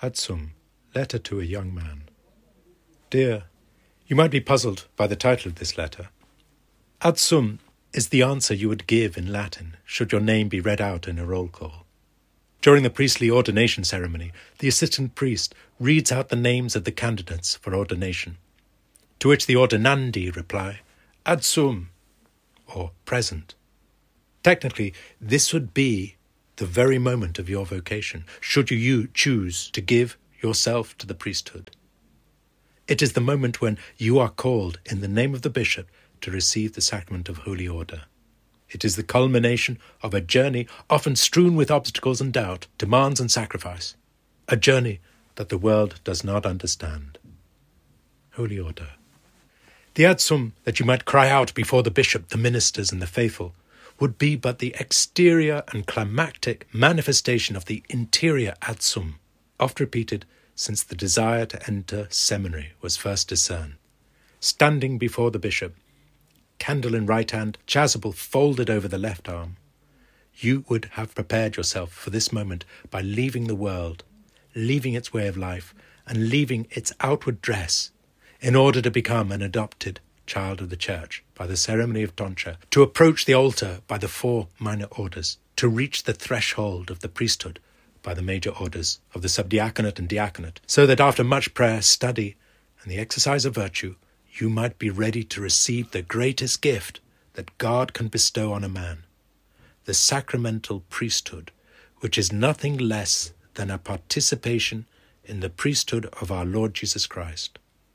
Ad Sum, Letter to a Young Man. Dear, you might be puzzled by the title of this letter. Ad Sum is the answer you would give in Latin should your name be read out in a roll call. During the priestly ordination ceremony, the assistant priest reads out the names of the candidates for ordination, to which the ordinandi reply, Ad Sum, or present. Technically, this would be the very moment of your vocation, should you choose to give yourself to the priesthood. It is the moment when you are called in the name of the bishop to receive the sacrament of holy order. It is the culmination of a journey often strewn with obstacles and doubt, demands and sacrifice, a journey that the world does not understand. Holy order. The Ad Sum that you might cry out before the bishop, the ministers and the faithful would be but the exterior and climactic manifestation of the interior Ad Sum, oft repeated since the desire to enter seminary was first discerned. Standing before the bishop, candle in right hand, chasuble folded over the left arm, you would have prepared yourself for this moment by leaving the world, leaving its way of life, and leaving its outward dress, in order to become an adopted child of the Church by the ceremony of tonsure, to approach the altar by the 4 minor orders, to reach the threshold of the priesthood by the major orders of the subdiaconate and diaconate, so that after much prayer, study, and the exercise of virtue, you might be ready to receive the greatest gift that God can bestow on a man, the sacramental priesthood, which is nothing less than a participation in the priesthood of our Lord Jesus Christ.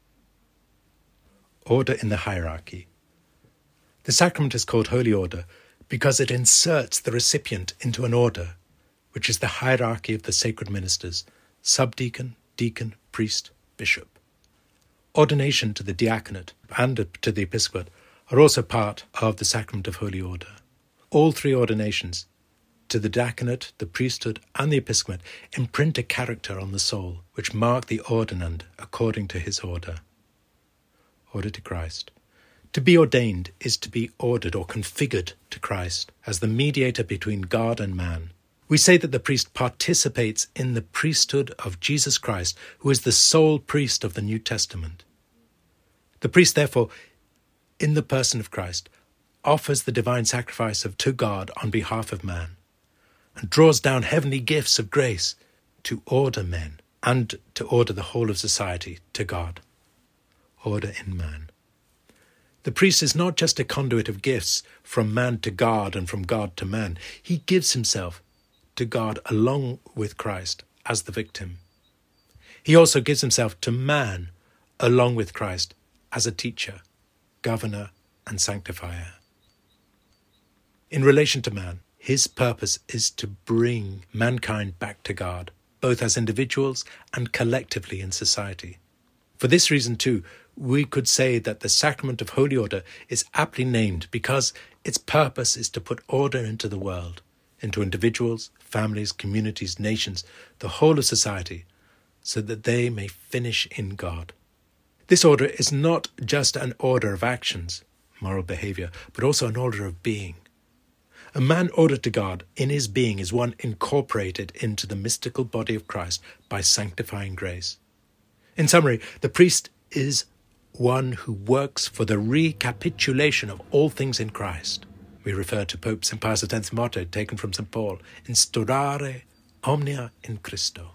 Order in the hierarchy. The sacrament is called holy order because it inserts the recipient into an order, which is the hierarchy of the sacred ministers, subdeacon, deacon, priest, bishop. Ordination to the diaconate and to the episcopate are also part of the sacrament of holy order. All 3 ordinations, to the diaconate, the priesthood, and the episcopate, imprint a character on the soul, which mark the ordinand according to his order. Order to Christ. To be ordained is to be ordered or configured to Christ as the mediator between God and man. We say that the priest participates in the priesthood of Jesus Christ, who is the sole priest of the New Testament. The priest, therefore, in the person of Christ, offers the divine sacrifice to God on behalf of man, and draws down heavenly gifts of grace to order men and to order the whole of society to God. Order in man. The priest is not just a conduit of gifts from man to God and from God to man. He gives himself to God along with Christ as the victim. He also gives himself to man along with Christ as a teacher, governor, and sanctifier. In relation to man, his purpose is to bring mankind back to God, both as individuals and collectively in society. For this reason, too, we could say that the sacrament of holy order is aptly named because its purpose is to put order into the world, into individuals, families, communities, nations, the whole of society, so that they may finish in God. This order is not just an order of actions, moral behavior, but also an order of being. A man ordered to God in his being is one incorporated into the mystical body of Christ by sanctifying grace. In summary, the priest is one who works for the recapitulation of all things in Christ. We refer to Pope St. Pius X's motto taken from St. Paul, Instaurare omnia in Christo.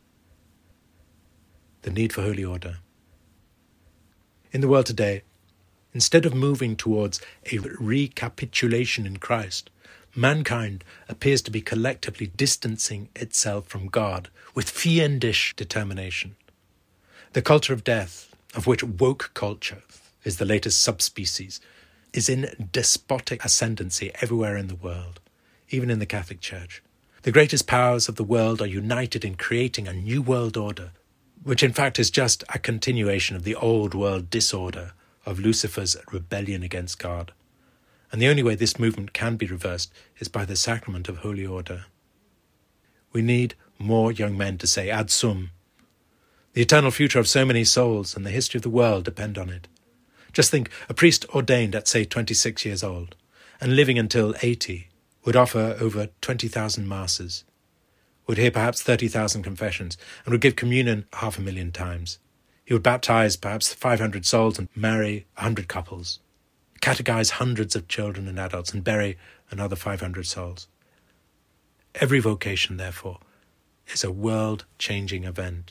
The need for holy order. In the world today, instead of moving towards a recapitulation in Christ, mankind appears to be collectively distancing itself from God with fiendish determination. The culture of death, of which woke culture is the latest subspecies, is in despotic ascendancy everywhere in the world, even in the Catholic Church. The greatest powers of the world are united in creating a new world order, which in fact is just a continuation of the old world disorder of Lucifer's rebellion against God. And the only way this movement can be reversed is by the sacrament of holy order. We need more young men to say Ad Sum. The eternal future of so many souls and the history of the world depend on it. Just think, a priest ordained at, say, 26 years old, and living until 80, would offer over 20,000 masses. would hear perhaps 30,000 confessions, and would give communion 500,000 times. He would baptize perhaps 500 souls and marry 100 couples, catechize hundreds of children and adults, and bury another 500 souls. Every vocation, therefore, is a world-changing event.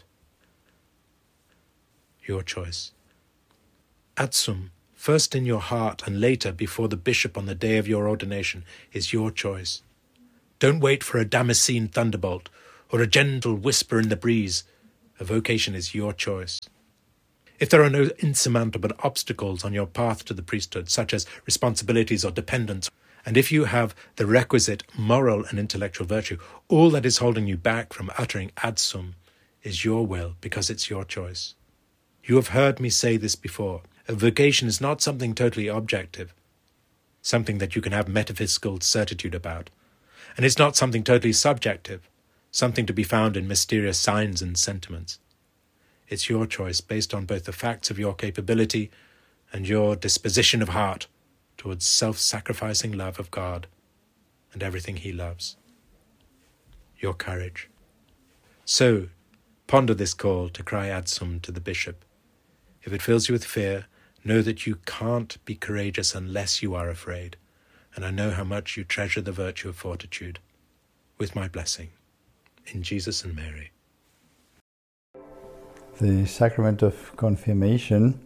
Your choice. Adsum, first in your heart and later before the bishop on the day of your ordination, is your choice. Don't wait for a Damascene thunderbolt or a gentle whisper in the breeze. A vocation is your choice. If there are no insurmountable obstacles on your path to the priesthood, such as responsibilities or dependence, and if you have the requisite moral and intellectual virtue, all that is holding you back from uttering adsum is your will, because it's your choice. You have heard me say this before. A vocation is not something totally objective, something that you can have metaphysical certitude about. And it's not something totally subjective, something to be found in mysterious signs and sentiments. It's your choice based on both the facts of your capability and your disposition of heart towards self-sacrificing love of God and everything He loves. Your courage. So, ponder this call to cry adsum to the bishop. If it fills you with fear, know that you can't be courageous unless you are afraid, and I know how much you treasure the virtue of fortitude. With my blessing, in Jesus and Mary. The sacrament of confirmation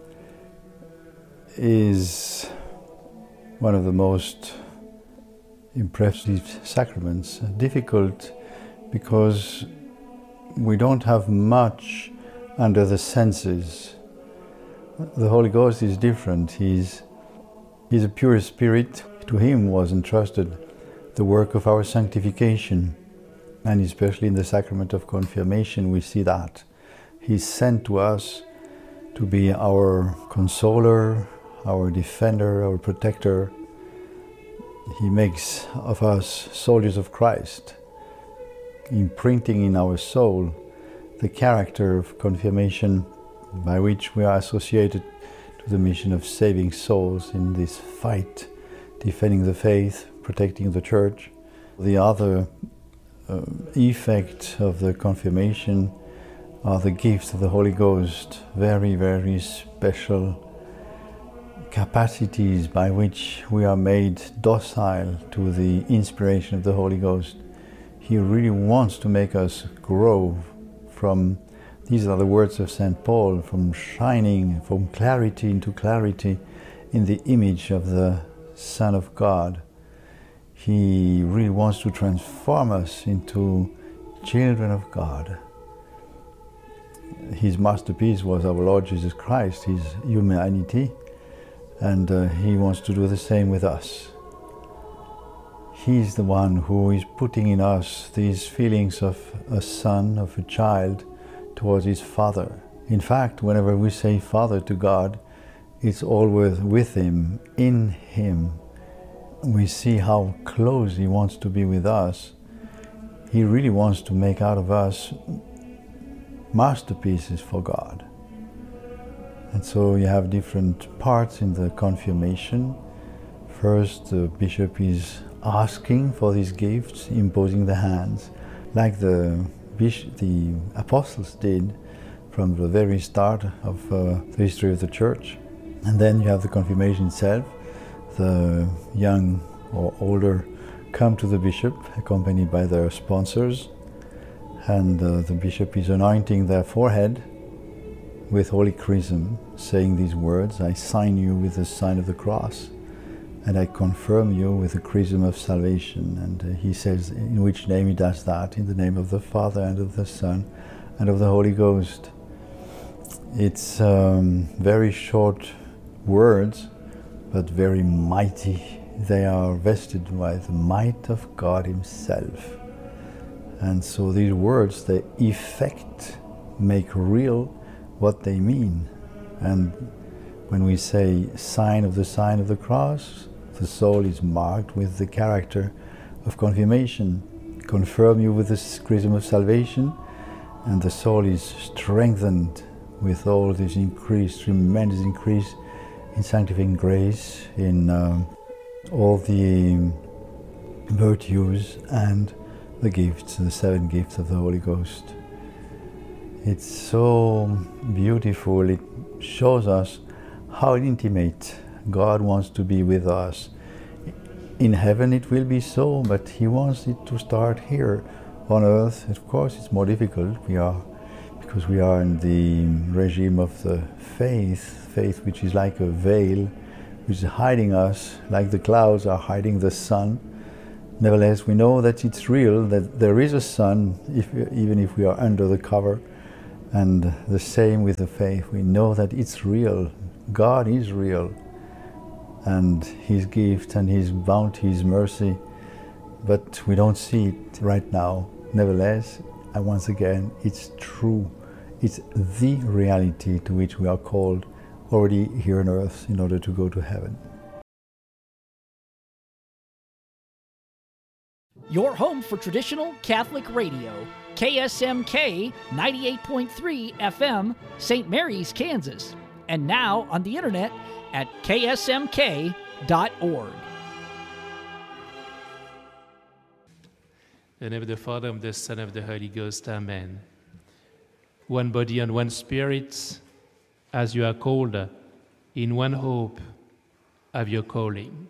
is one of the most impressive sacraments. Difficult because we don't have much under the senses. The Holy Ghost is different. He's a pure spirit. To Him was entrusted the work of our sanctification. And especially in the sacrament of confirmation we see that. He's sent to us to be our consoler, our defender, our protector. He makes of us soldiers of Christ, imprinting in our soul the character of confirmation by which we are associated to the mission of saving souls in this fight, defending the faith, protecting the Church. The other effect of the confirmation are the gifts of the Holy Ghost, very, very special capacities by which we are made docile to the inspiration of the Holy Ghost. He really wants to make us grow from, these are the words of St. Paul, from shining, from clarity into clarity in the image of the Son of God. He really wants to transform us into children of God. His masterpiece was our Lord Jesus Christ, His humanity, and He wants to do the same with us. He's the one who is putting in us these feelings of a son, of a child, towards his Father. In fact, whenever we say Father to God, it's always with Him, in Him. We see how close He wants to be with us. He really wants to make out of us masterpieces for God. And so you have different parts in the confirmation. First, the bishop is asking for these gifts, imposing the hands, like the apostles did from the very start of the history of the Church. And then you have the confirmation itself. The young or older come to the bishop, accompanied by their sponsors, and the bishop is anointing their forehead with holy chrism, saying these words: I sign you with the sign of the cross, and I confirm you with the chrism of salvation. And he says in which name he does that: in the name of the Father, and of the Son, and of the Holy Ghost. It's very short words, but very mighty. They are vested by the might of God Himself. And so these words, they effect, make real what they mean. And when we say sign of the cross, the soul is marked with the character of confirmation. Confirm you with the chrism of salvation, and the soul is strengthened with all this increase, tremendous increase in sanctifying grace, in all the virtues and the gifts, the 7 gifts of the Holy Ghost. It's so beautiful. It shows us how intimate God wants to be with us. In heaven it will be so, but He wants it to start here on earth. Of course, it's more difficult. Because we are in the regime of the faith which is like a veil, which is hiding us, like the clouds are hiding the sun. Nevertheless, we know that it's real, that there is a sun, even if we are under the cover. And the same with the faith. We know that it's real. God is real. And His gift and His bounty, His mercy. But we don't see it right now. Nevertheless, and once again, it's true. It's the reality to which we are called already here on earth in order to go to heaven. Your home for traditional Catholic radio, KSMK 98.3 FM, St. Mary's, Kansas. And now on the internet at ksmk.org. In the name of the Father, and the Son, and of the Holy Ghost, Amen. One body and one spirit, as you are called, in one hope of your calling.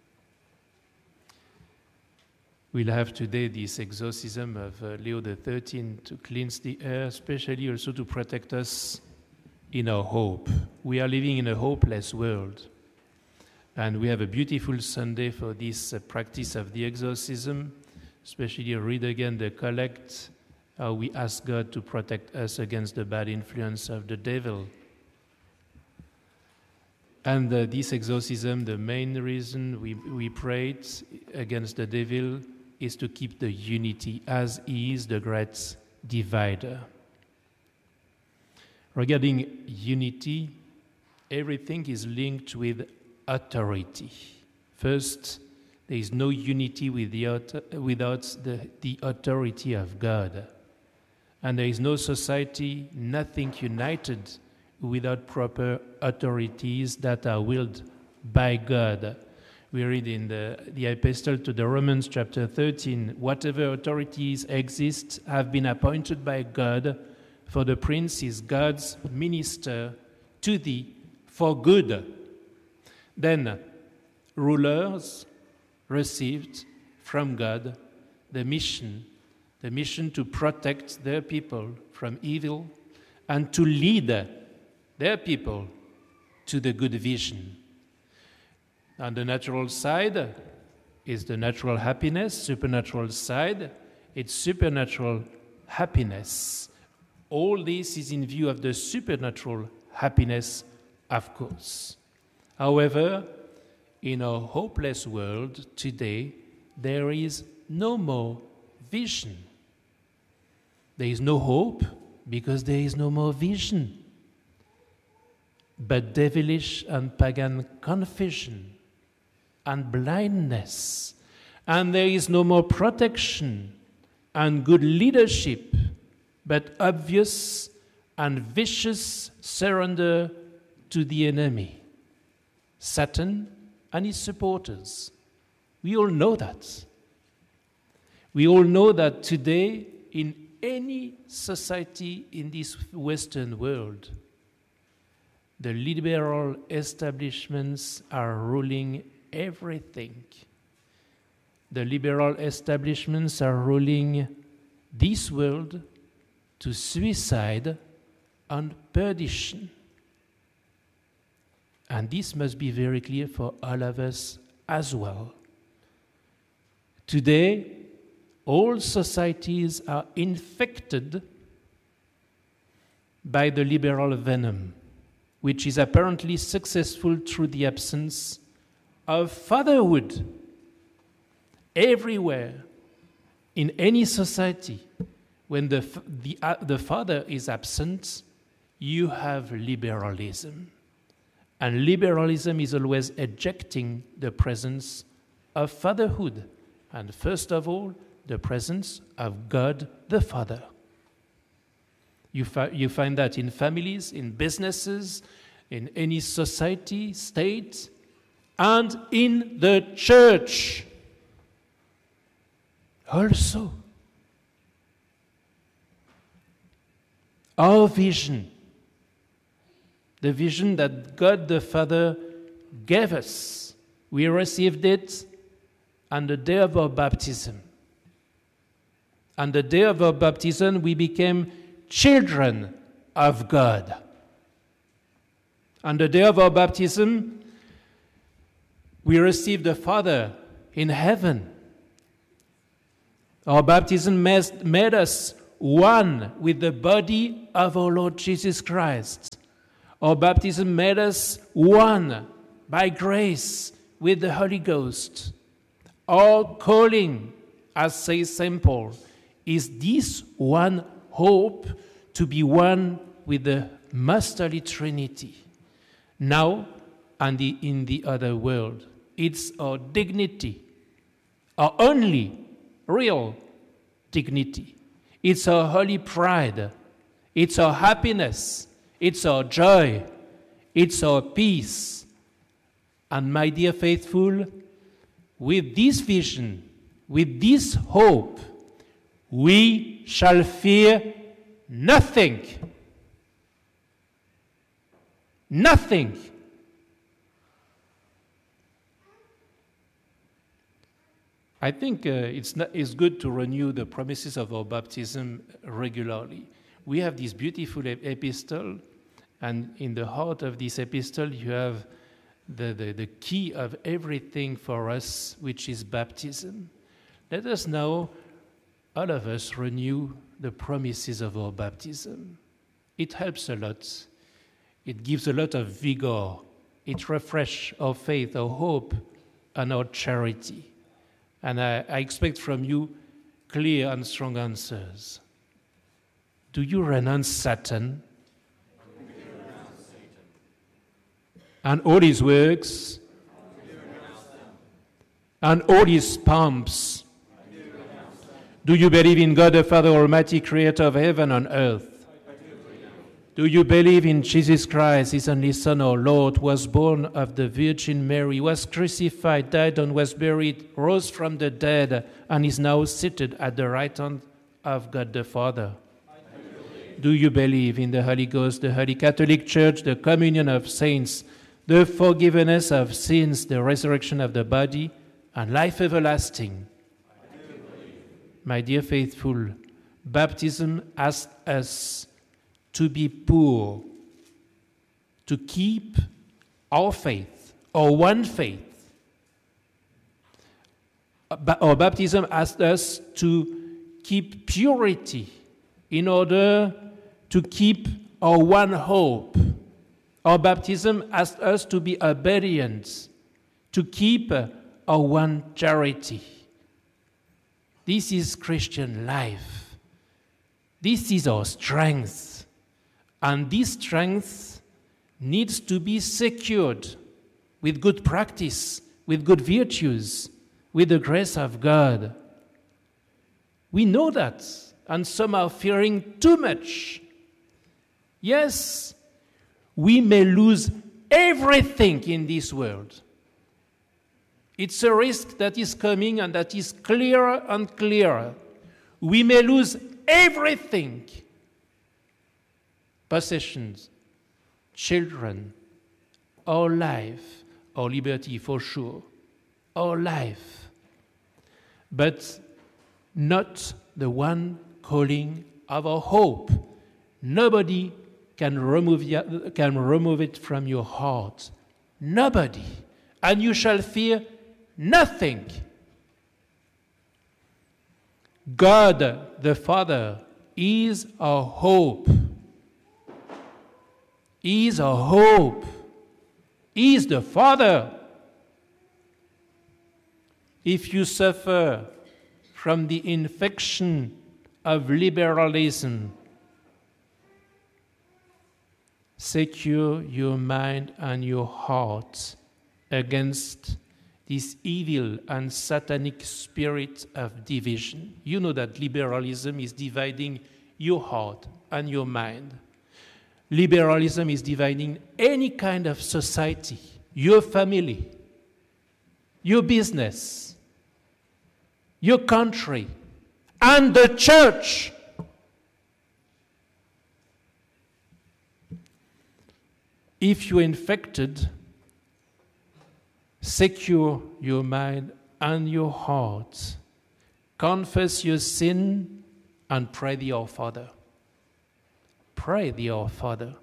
We'll have today this exorcism of Leo XIII to cleanse the air, especially also to protect us in our hope. We are living in a hopeless world. And we have a beautiful Sunday for this practice of the exorcism, especially read again the collect, how we ask God to protect us against the bad influence of the devil. And this exorcism, the main reason we prayed against the devil is to keep the unity, as He is the great divider. Regarding unity, everything is linked with authority. First, there is no unity without the authority of God. And there is no society, nothing united without proper authorities that are willed by God. We read in the Epistle to the Romans, chapter 13, whatever authorities exist have been appointed by God, for the prince is God's minister to thee for good. Then rulers received from God the mission to protect their people from evil and to lead their people to the good vision. On the natural side is the natural happiness, supernatural side, it's supernatural happiness. All this is in view of the supernatural happiness, of course. However, in our hopeless world today, there is no more vision. There is no hope because there is no more vision. But devilish and pagan confusion and blindness, and there is no more protection and good leadership, but obvious and vicious surrender to the enemy, Satan and his supporters. We all know that. We all know that today, in any society in this Western world, the liberal establishments are ruling everything. The liberal establishments are ruling this world to suicide and perdition. And this must be very clear for all of us as well. Today, all societies are infected by the liberal venom, which is apparently successful through the absence of fatherhood. Everywhere, in any society, when the father is absent, you have liberalism. And liberalism is always ejecting the presence of fatherhood. And first of all, the presence of God the Father. You find that in families, in businesses, in any society, state, and in the church. Also, Our vision, the vision that God the Father gave us, we received it on the day of our baptism. On the day of our baptism, we became children of God. On the day of our baptism, we received the Father in heaven. Our baptism made us one with the body of our Lord Jesus Christ. Our baptism made us one by grace with the Holy Ghost. Our calling, as says St. Paul, is this one hope to be one with the Most Holy Trinity. Now and in the other world, it's our dignity, our only real dignity. It's our holy pride. It's our happiness. It's our joy. It's our peace. And my dear faithful, with this vision, with this hope, we shall fear nothing. Nothing. I think it's good to renew the promises of our baptism regularly. We have this beautiful epistle, and in the heart of this epistle you have the key of everything for us, which is baptism. Let us now, all of us, renew the promises of our baptism. It helps a lot. It gives a lot of vigor. It refreshes our faith, our hope, and our charity. And I expect from you clear and strong answers. Do you renounce Satan? And all his works? And all his pomps? Do you believe in God the Father Almighty, creator of heaven and earth? Do you believe in Jesus Christ, his only Son, our Lord, was born of the Virgin Mary, was crucified, died and was buried, rose from the dead, and is now seated at the right hand of God the Father? Do you believe in the Holy Ghost, the Holy Catholic Church, the communion of saints, the forgiveness of sins, the resurrection of the body, and life everlasting? My dear faithful, baptism asks us to be poor, to keep our faith, our one faith. Our baptism asks us to keep purity in order to keep our one hope. Our baptism asks us to be obedient, to keep our one charity. This is Christian life. This is our strength. And this strength needs to be secured with good practice, with good virtues, with the grace of God. We know that, and some are fearing too much. Yes, we may lose everything in this world. It's a risk that is coming and that is clearer and clearer. We may lose everything. Possessions, children, our life, our liberty for sure, our life, but not the one calling of our hope. Nobody can remove it from your heart. Nobody. And you shall fear nothing. God the Father is our hope. He is our hope. He is the Father. If you suffer from the infection of liberalism, secure your mind and your heart against this evil and satanic spirit of division. You know that liberalism is dividing your heart and your mind. Liberalism is dividing any kind of society, your family, your business, your country, and the church. If you're infected, secure your mind and your heart. Confess your sin and pray the Our Father. Pray the Our Father.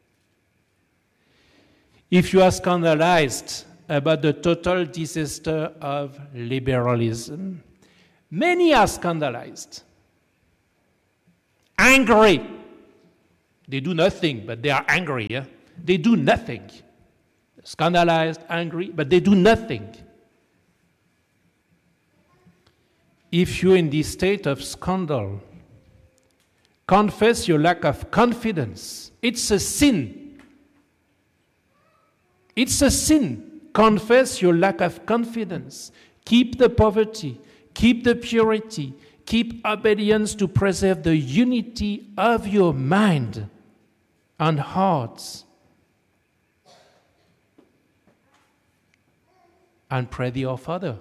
If you are scandalized about the total disaster of liberalism, many are scandalized, angry. They do nothing, but they are angry. Yeah? They do nothing. Scandalized, angry, but they do nothing. If you're in this state of scandal, confess your lack of confidence. It's a sin. It's a sin. Confess your lack of confidence. Keep the poverty. Keep the purity. Keep obedience to preserve the unity of your mind and hearts. And pray the Our Father.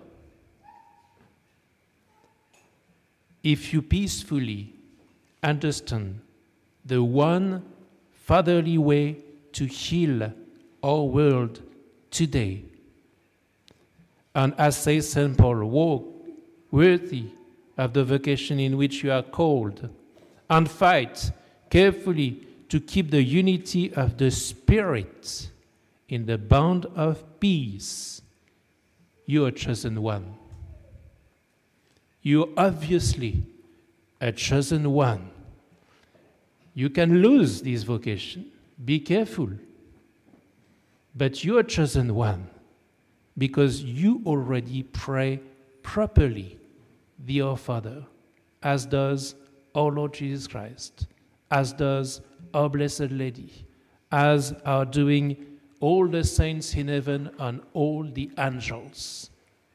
If you peacefully understand the one fatherly way to heal our world today, and as says St. Paul, walk worthy of the vocation in which you are called, and fight carefully to keep the unity of the Spirit in the bond of peace, you are chosen one. You're obviously a chosen one. You can lose this vocation. Be careful. But you are chosen one because you already pray properly the Our Father, as does our Lord Jesus Christ, as does our Blessed Lady, as are doing all the saints in heaven and all the angels.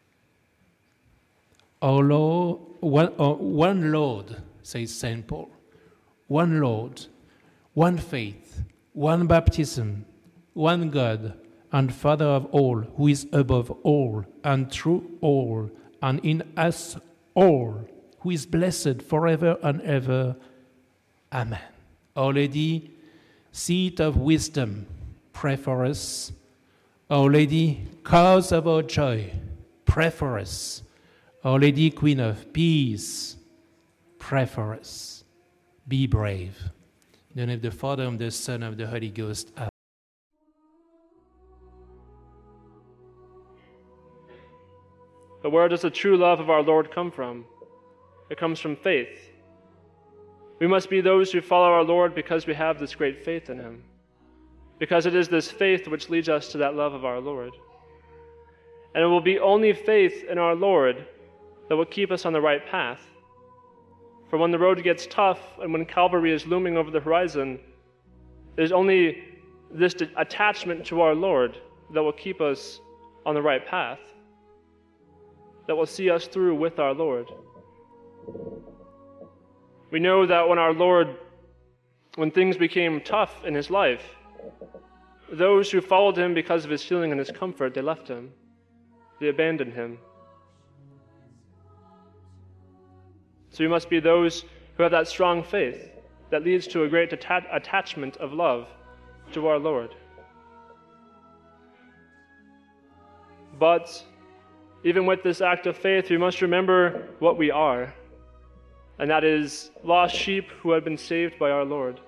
Our Lord, one Lord, says St. Paul, one Lord, one faith, one baptism, one God and Father of all, who is above all and through all and in us all, who is blessed forever and ever. Amen. Our Lady, seat of wisdom, pray for us. Our Lady, cause of our joy, pray for us. Our Lady, Queen of Peace, pray for us. Be brave. In the name of the Father, and the Son, and of the Holy Ghost. Amen. But where does the true love of our Lord come from? It comes from faith. We must be those who follow our Lord because we have this great faith in Him. Because it is this faith which leads us to that love of our Lord. And it will be only faith in our Lord that will keep us on the right path. For when the road gets tough and when Calvary is looming over the horizon, it is only this attachment to our Lord that will keep us on the right path, that will see us through with our Lord. We know that when things became tough in His life, those who followed Him because of His healing and His comfort, they left Him. They abandoned Him. So we must be those who have that strong faith that leads to a great attachment of love to our Lord. But even with this act of faith, we must remember what we are, and that is lost sheep who have been saved by our Lord.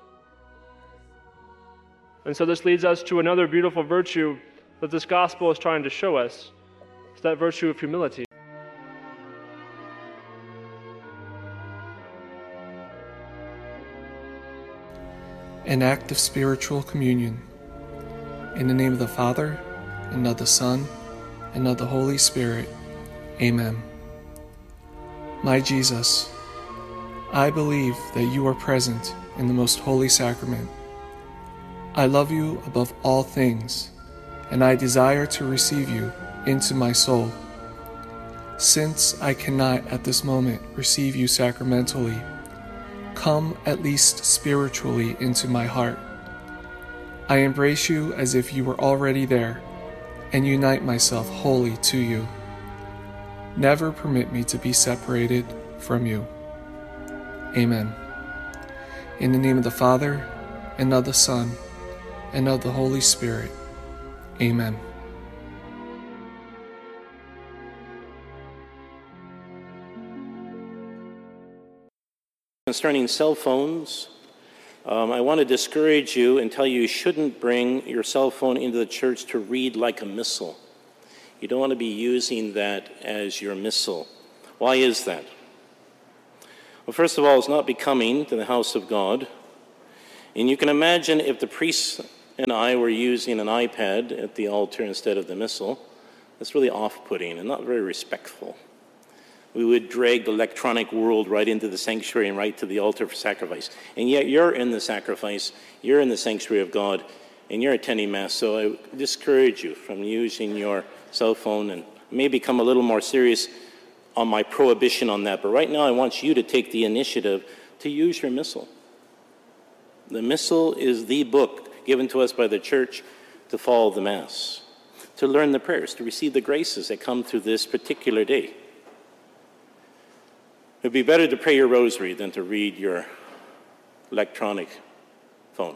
And so this leads us to another beautiful virtue that this gospel is trying to show us. It's that virtue of humility. An act of spiritual communion. In the name of the Father, and of the Son, and of the Holy Spirit. Amen. My Jesus, I believe that you are present in the most holy sacrament. I love you above all things, and I desire to receive you into my soul. Since I cannot at this moment receive you sacramentally, come at least spiritually into my heart. I embrace you as if you were already there, and unite myself wholly to you. Never permit me to be separated from you. Amen. In the name of the Father, and of the Son, and of the Holy Spirit. Amen. Concerning cell phones, I want to discourage you and tell you shouldn't bring your cell phone into the church to read like a missal. You don't want to be using that as your missal. Why is that? Well, first of all, it's not becoming to the house of God. And you can imagine if the priests and I were using an iPad at the altar instead of the missal, that's really off-putting and not very respectful. We would drag the electronic world right into the sanctuary and right to the altar for sacrifice. And yet you're in the sacrifice, you're in the sanctuary of God, and you're attending Mass. So I discourage you from using your cell phone, and may become a little more serious on my prohibition on that. But right now I want you to take the initiative to use your missal. The missal is the book given to us by the church to follow the Mass, to learn the prayers, to receive the graces that come through this particular day. It would be better to pray your rosary than to read your electronic phone.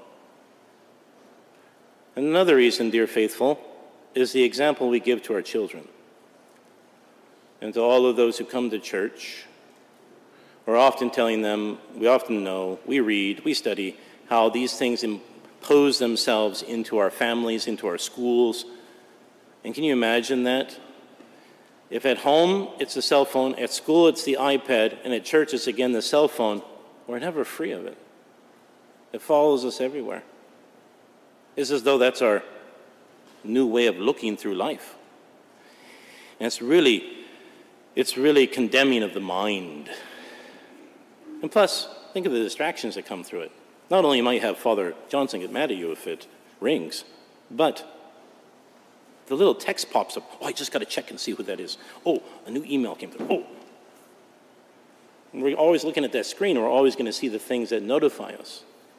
And another reason, dear faithful, is the example we give to our children. And to all of those who come to church, we're often telling them, we often know, we read, we study, how these things impose themselves into our families, into our schools. And can you imagine that? If at home it's the cell phone, at school it's the iPad, and at church it's again the cell phone, we're never free of it. It follows us everywhere. It's as though that's our new way of looking through life. And it's really condemning of the mind. And plus, think of the distractions that come through it. Not only might have Father Johnson get mad at you if it rings, but the little text pops up. Oh, I just got to check and see who that is. Oh, a new email came through. Oh. And we're always looking at that screen. We're always going to see the things that notify us.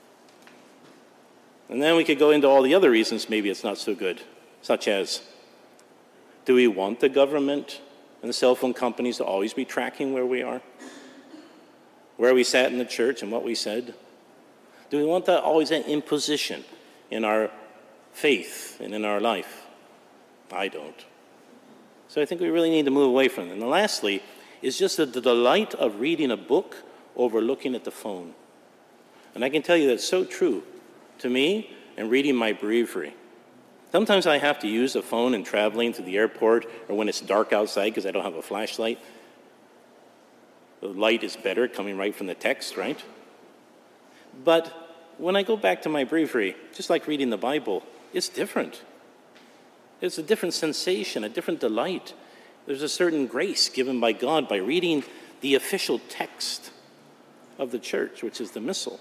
And then we could go into all the other reasons maybe it's not so good, such as, do we want the government and the cell phone companies to always be tracking where we are? Where we sat in the church and what we said? Do we want that always an imposition in our faith and in our life? I don't. So I think we really need to move away from it. And lastly, is just the delight of reading a book over looking at the phone. And I can tell you that's so true to me and reading my breviary. Sometimes I have to use a phone in traveling to the airport or when it's dark outside because I don't have a flashlight. The light is better coming right from the text, right? But when I go back to my breviary, just like reading the Bible, it's different. It's a different sensation, a different delight. There's a certain grace given by God by reading the official text of the church, which is the Missal.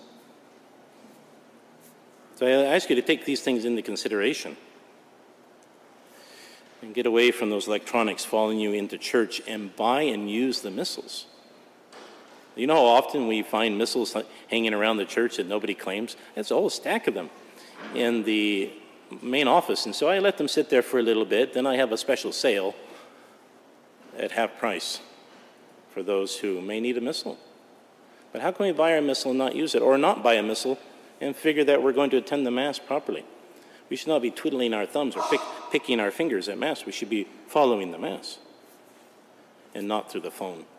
So I ask you to take these things into consideration and get away from those electronics following you into church and buy and use the missals. You know how often we find missals hanging around the church that nobody claims? It's a whole stack of them in the main office. And so I let them sit there for a little bit. Then I have a special sale at half price for those who may need a missal. But how can we buy our missal and not use it? Or not buy a missal and figure that we're going to attend the Mass properly? We should not be twiddling our thumbs or picking our fingers at Mass. We should be following the Mass and not through the phone.